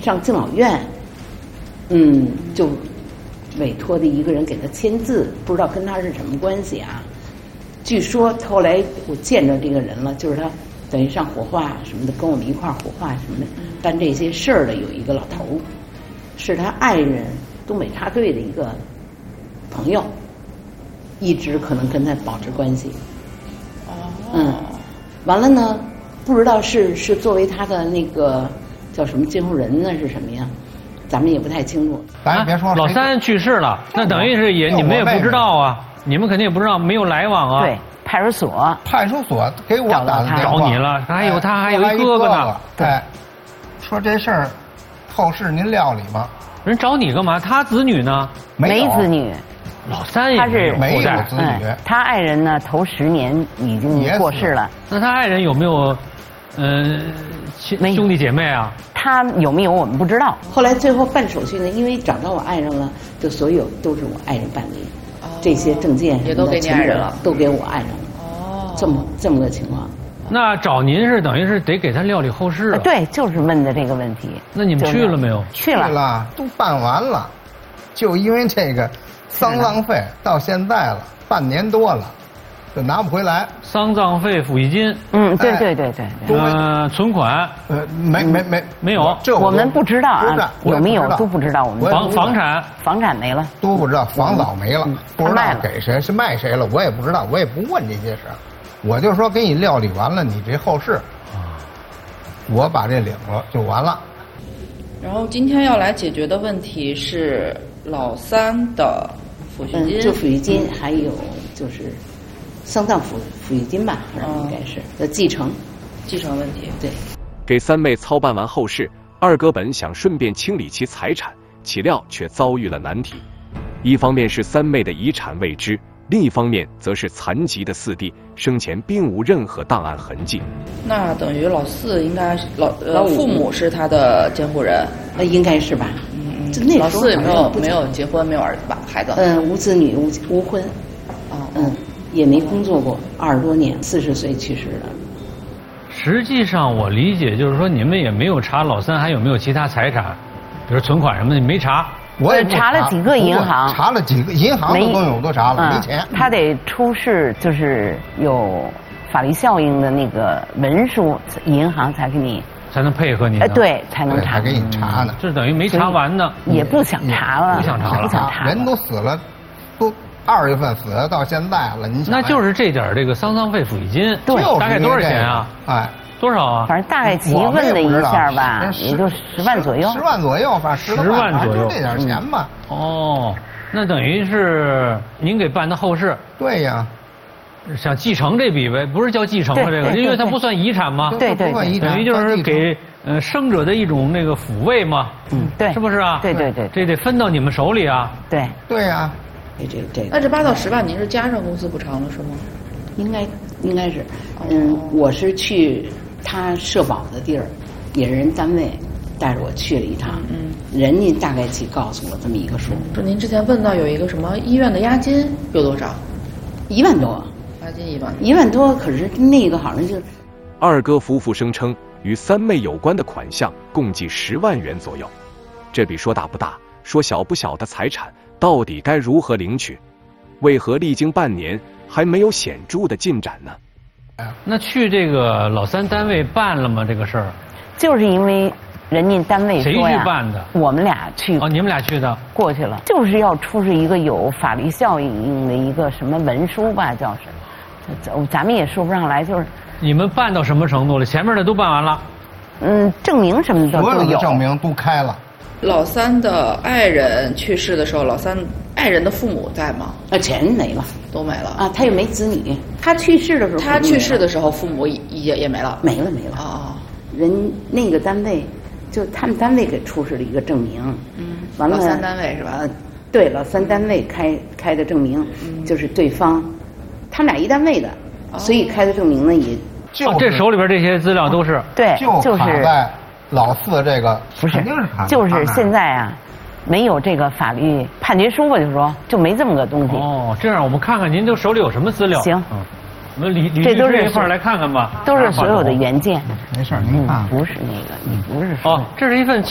上敬老院，就委托的一个人给他签字，不知道跟他是什么关系啊。据说后来我见着这个人了，就是他等于上火化什么的，跟我们一块儿火化什么的，办这些事儿的有一个老头儿，是他爱人东北插队的一个朋友，一直可能跟他保持关系。完了呢，不知道是作为他的那个叫什么监护人呢，是什么呀？咱们也不太清楚。 咱也别说老三去世了，那等于是你们也不知道啊，你们肯定也不知道，没有来往啊。 对，派出所给我打的电话找你了，他还有一哥哥呢。 对，说这事儿后事您料理吗？ 人找你干嘛？他子女呢？ 没子女。 老三也没有子女。 他爱人呢，头10年已经过世了。 那他爱人有没有兄弟姐妹啊？ 他有没有我们不知道。 后来最后办手续呢，因为找到我爱人了，就所有都是我爱人办理，这些证件也都给你爱人了， 都给我爱人了。这么个情况。 那找您是等于是得给他料理后事啊？ 对，就是问的这个问题。 那你们去了没有？ 去了， 都办完了，就因为这个丧葬费到现在了半年多了，就拿不回来。 丧葬费、抚恤金， 对， 存款，没有， 这我们不知道啊，有没有都不知道。我们房产没了， 都不知道，房早没了，不知道给谁是卖谁了，我也不知道，我也不问这些事儿，我就说给你料理完了，你这后事，我把这领了就完了。 然后今天要来解决的问题是老三的抚恤金， 就抚恤金，还有就是丧葬抚恤金吧，应该是的继承问题。对， 给三妹操办完后事，二哥本想顺便清理其财产，岂料却遭遇了难题。一方面是三妹的遗产未知，另一方面则是残疾的四弟生前并无任何档案痕迹。 那等于老四应该是老父母是他的监护人， 应该是吧？ 老四也没有结婚，没有儿子吧？孩子？ 无子女，无婚。也没工作过，20多年，40岁去世了。 实际上我理解就是说，你们也没有查老三还有没有其他财产，比如存款什么的，你没查。 我也查了几个银行， 查了几个银行都查了，没钱。 他得出示就是有法律效应的那个文书，银行才给你才能配合你。 对，才能查， 还给你查呢。 这等于没查完呢， 也不想查了， 不想查了， 人都死了，都2月份死了，到现在了，你想那就是这点这个丧葬费抚恤金，对，大概多少钱啊？多少啊？ 反正大概问了一下吧，也就10万左右。 10万左右，反正 10万左右， 这点钱吧。 那等于是您给办的后事。 对呀， 想继承这笔呗，不是叫继承了这个，因为它不算遗产嘛。 对， 等于就是给生者的一种那个抚慰嘛。 对， 是不是啊？ 对， 这得分到你们手里啊。 对呀。 那这8到10万您是加上公司补偿了是吗？ 应该是，我是去他社保的地儿，也是人单位带着我去了一趟，人家大概其告诉我这么一个数。 就您之前问到有一个什么医院的押金有多少 ？1万多。 押金1万。 1万多，可是那个好像就。 二哥夫妇声称，与三妹有关的款项共计10万元左右，这笔说大不大，说小不小的财产。到底该如何领取？为何历经半年还没有显著的进展呢？ 那去这个老三单位办了吗？这个事儿， 就是因为人家单位说呀， 谁去办的？ 我们俩去。 你们俩去的？ 过去了，就是要出示一个有法律效应的一个什么文书吧，叫什么？咱们也说不上来，就是。 你们办到什么程度了？前面的都办完了。 证明什么的都有。 所有的证明都开了。 老三的爱人去世的时候，老三爱人的父母在吗？ 全没了， 都没了啊！他又没子女，他去世的时候， 父母也没了， 没了人那个单位，就他们单位给出示了一个证明，完了老三单位是吧？ 对，老三单位开的证明，就是对方，他们俩一单位的，所以开的证明呢也， 这手里边这些资料都是对，就是。 老四这个不是，就是现在啊，没有这个法律判决书吧，就说就没这么个东西。 这样我们看看您这手里有什么资料？ 行， 我们李律师一块来看看吧。 都是所有的原件。 没事，您看。 不是那个，你不是说。 这是一份